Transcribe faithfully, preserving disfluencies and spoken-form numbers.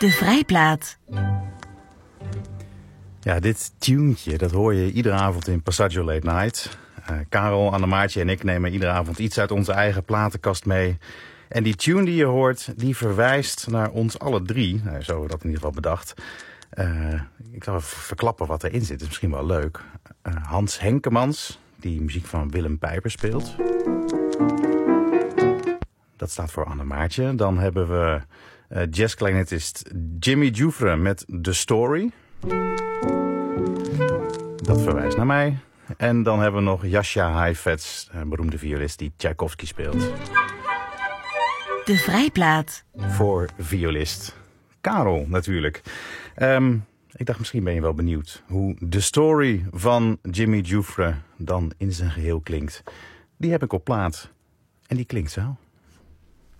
De Vrijplaat. Ja, dit tuentje, dat hoor je iedere avond in Passaggio Late Night. Uh, Karel, Annemaartje en ik nemen iedere avond iets uit onze eigen platenkast mee. En die tune die je hoort, die verwijst naar ons alle drie. Nou, zo hebben we dat in ieder geval bedacht. Uh, ik zal even verklappen wat erin zit, dat is misschien wel leuk. Uh, Hans Henkemans, die muziek van Willem Pijper speelt. Dat staat voor Annemaartje. Dan hebben we uh, jazzkleinetist Jimmy Jufre met The Story. Dat verwijst naar mij. En dan hebben we nog Jascha Heifetz, een beroemde violist die Tchaikovsky speelt. De Vrijplaat. Voor violist Karel natuurlijk. Um, ik dacht, misschien ben je wel benieuwd hoe de story van Jimmy Jufre dan in zijn geheel klinkt. Die heb ik op plaat. En die klinkt zo.